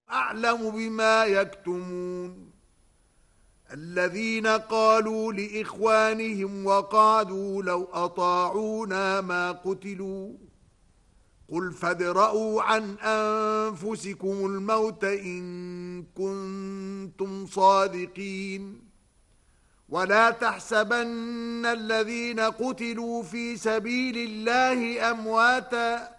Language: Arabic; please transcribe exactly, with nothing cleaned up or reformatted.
أعلم بما يكتمون. الذين قالوا لإخوانهم وقعدوا لو أطاعونا ما قتلوا قل فادرءوا عن أنفسكم الموت إن كنتم صادقين. ولا تحسبن الذين قتلوا في سبيل الله أمواتاً